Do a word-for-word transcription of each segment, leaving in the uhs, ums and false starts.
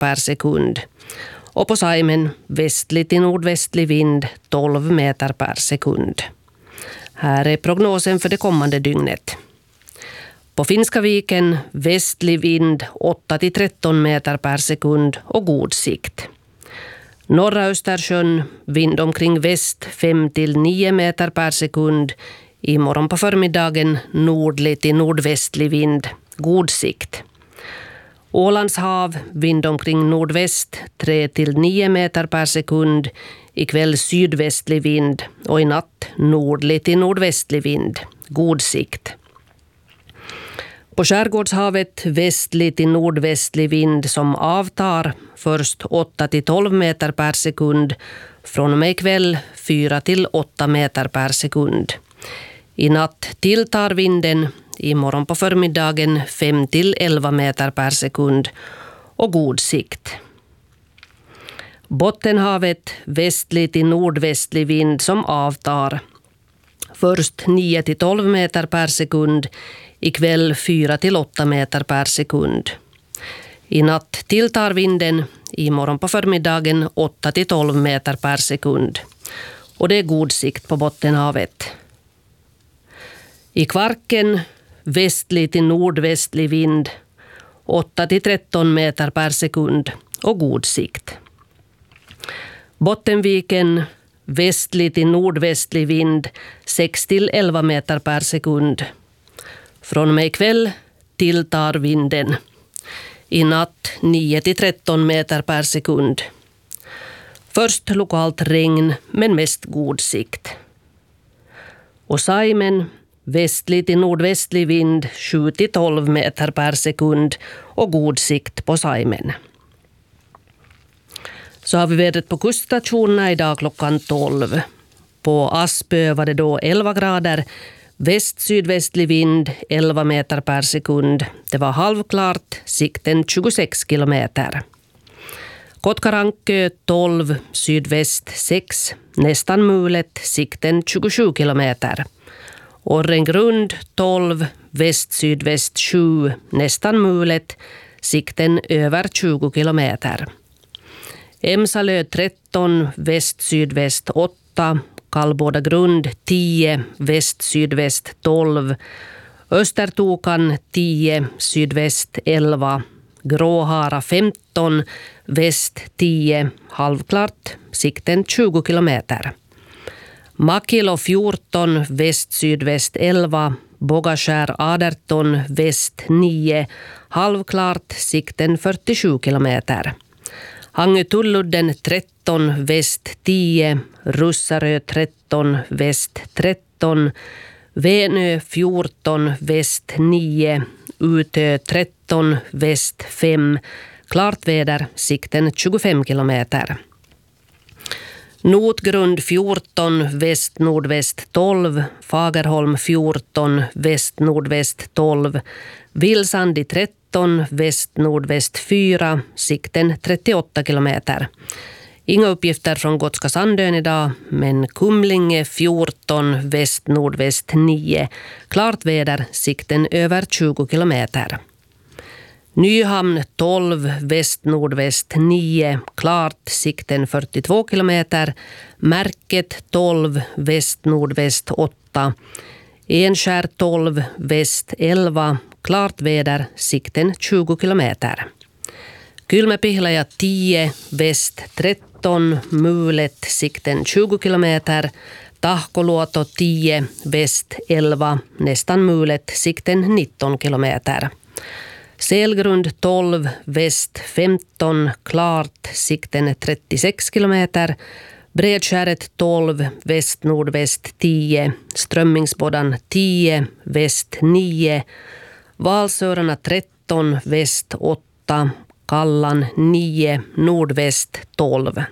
per sekund. Och på Saimen västlig till nordvästlig vind tolv meter per sekund. Här är prognosen för det kommande dygnet. På Finska viken västlig vind åtta till tretton meter per sekund och god sikt. Norra Östersjön vind omkring väst fem till nio meter per sekund. Imorgon på förmiddagen nordlig till nordvästlig vind, god sikt. Ålands hav vind omkring nordväst tre till nio meter per sekund. Ikväll sydvästlig vind och i natt nordlig till nordvästlig vind, god sikt. På Skärgårdshavet västlig till nordvästlig vind som avtar, först åtta till tolv meter per sekund, från och med ikväll fyra till åtta meter per sekund. I natt tilltar vinden, imorgon på förmiddagen fem till elva meter per sekund och god sikt. Bottenhavet västlig till nordvästlig vind som avtar, först nio till tolv meter per sekund, ikväll fyra till åtta meter per sekund. I natt tilltar vinden, imorgon på förmiddagen åtta till tolv meter per sekund. Och det är god sikt på Bottenhavet. I Kvarken västlig till nordvästlig vind åtta till tretton meter per sekund och god sikt. Bottenviken västlig till nordvästlig vind sex till elva meter per sekund. Från och med ikväll tilltar vinden. I natt nio till tretton meter per sekund. Först lokalt regn men mest god sikt. Och Saimen västlig till nordvästlig vind sju till tolv meter per sekund och god sikt på Saimen. Så har vi vädret på kuststationerna idag klockan tolv. På Aspö var det då elva grader. Väst-sydvästlig vind elva meter per sekund. Det var halvklart, sikten tjugosex kilometer. Kotkarankö tolv, sydväst sex, nästan mulet, sikten tjugosju kilometer. Orrengrund tolv, väst-sydväst sju, nästan mulet, sikten över tjugo kilometer. Emsalö tretton, väst-sydväst åtta, Kallbåda grund tio, väst-sydväst tolv, Östertokan tio, sydväst elva, Gråhara femton, väst tio, halvklart, sikten tjugo kilometer. Makilo fjorton, väst-sydväst elva, Bogaskär arton, väst nio, halvklart, sikten fyrtiosju kilometer. Hangö-Tulludden tretton, väst tio, Russarö tretton, väst tretton, Venö fjorton, väst nio, Utö tretton, väst fem, klart väder, sikten tjugofem kilometer. Notgrund fjorton, väst nordväst tolv, Fagerholm fjorton, väst nordväst tolv, Vilsandi tretton, väst nordväst fyra, sikten trettioåtta kilometer. Inga uppgifter från Gotska Sandön idag, men Kumlinge fjorton, väst nordväst nio, klart väder, sikten över tjugo kilometer. Nyhamn tolv, väst nordväst nio, klart, sikten fyrtiotvå kilometer. Märket tolv, väst nordväst åtta, Enskär tolv, väst elva, klart väder, sikten tjugo kilometer. Kylmäpihlaja tio, väst tretton, mulet, sikten tjugo kilometer. Tahkoluoto tio, väst elva, nästan mulet, sikten nitton kilometer. Selgrund tolv, väst femton, klart, sikten trettiosex kilometer. Bredskäret tolv, väst nordväst tio, Strömmingsbodan tio, väst nio, Valsörarna tretton, väst åtta, Kallan nio, nordväst tolv.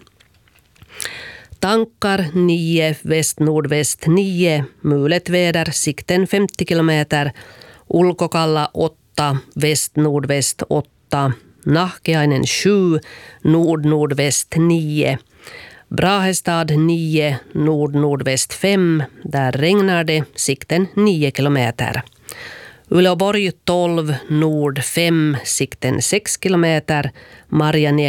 Tankar nio, väst nordväst nio, mulet väder, sikten femtio kilometer. Ulkokalla åtta, väst nordväst åtta, Nahkeainen sju, nord nordväst nio. Brahestad nio, nord nordväst fem, där regnar det, sikten nio kilometer. Uleåborg tolv, nord fem, sikten sex kilometer. Marjaniemi